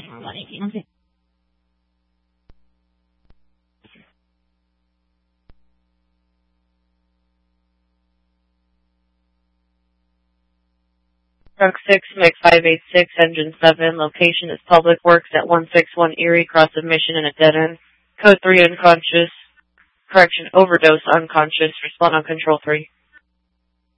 Truck 6, MiG 586, Engine 7. Location is Public Works at 161 Erie, cross of Mission and a dead end. Code 3 unconscious. Correction, overdose unconscious. Respond on Control 3.